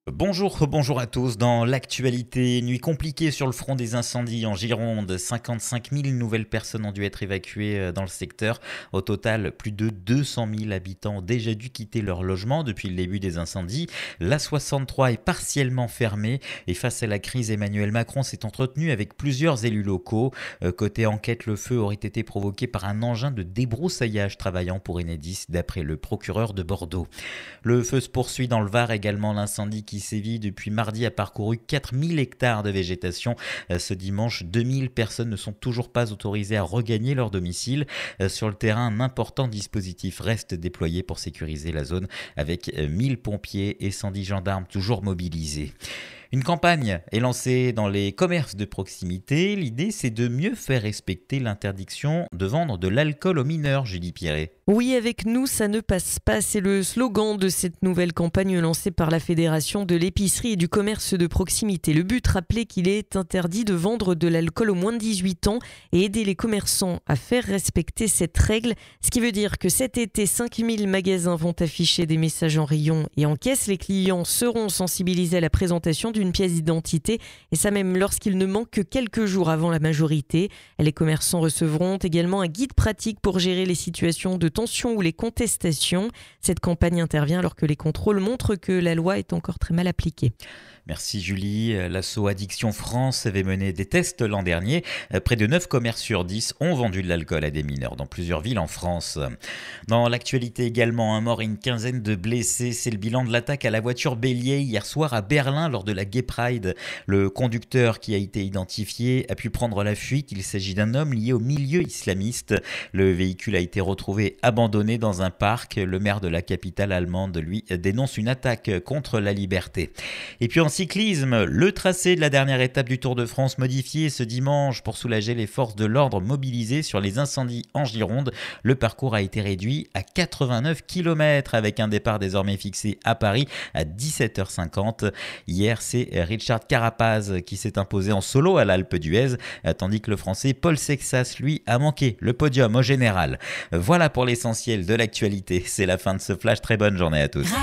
Bonjour à tous. Dans l'actualité, nuit compliquée sur le front des incendies en Gironde. 55 000 nouvelles personnes ont dû être évacuées dans le secteur. Au total, plus de 200 000 habitants ont déjà dû quitter leur logement depuis le début des incendies. La 63 est partiellement fermée et face à la crise, Emmanuel Macron s'est entretenu avec plusieurs élus locaux. Côté enquête, le feu aurait été provoqué par un engin de débroussaillage travaillant pour Enedis, d'après le procureur de Bordeaux. Le feu se poursuit dans le Var également. L'incendie qui sévit depuis mardi a parcouru 4000 hectares de végétation. Ce dimanche, 2000 personnes ne sont toujours pas autorisées à regagner leur domicile. Sur le terrain, un important dispositif reste déployé pour sécuriser la zone avec 1000 pompiers et 110 gendarmes toujours mobilisés. Une campagne est lancée dans les commerces de proximité. L'idée, c'est de mieux faire respecter l'interdiction de vendre de l'alcool aux mineurs, Julie Pierret. Oui, avec nous, ça ne passe pas. C'est le slogan de cette nouvelle campagne lancée par la Fédération de l'épicerie et du commerce de proximité. Le but, rappeler qu'il est interdit de vendre de l'alcool aux moins de 18 ans et aider les commerçants à faire respecter cette règle. Ce qui veut dire que cet été, 5000 magasins vont afficher des messages en rayon et en caisse. Les clients seront sensibilisés à la présentation d'une pièce d'identité et ça même lorsqu'il ne manque que quelques jours avant la majorité. Les commerçants recevront également un guide pratique pour gérer les situations de tension ou les contestations. Cette campagne intervient alors que les contrôles montrent que la loi est encore très mal appliquée. Merci Julie. L'asso Addiction France avait mené des tests l'an dernier. Près de 9 commerces sur 10 ont vendu de l'alcool à des mineurs dans plusieurs villes en France. Dans l'actualité également, un mort et une quinzaine de blessés. C'est le bilan de l'attaque à la voiture bélier hier soir à Berlin lors de la Gay Pride. Le conducteur qui a été identifié a pu prendre la fuite. Il s'agit d'un homme lié au milieu islamiste. Le véhicule a été retrouvé abandonné dans un parc. Le maire de la capitale allemande, lui, dénonce une attaque contre la liberté. Et puis en cyclisme, le tracé de la dernière étape du Tour de France modifié ce dimanche pour soulager les forces de l'ordre mobilisées sur les incendies en Gironde. Le parcours a été réduit à 89 km avec un départ désormais fixé à Paris à 17h50. Hier, c'est Richard Carapaz qui s'est imposé en solo à l'Alpe d'Huez, tandis que le Français Paul Sexas, lui, a manqué le podium au général. Voilà pour l'essentiel de l'actualité. C'est la fin de ce flash. Très bonne journée à tous.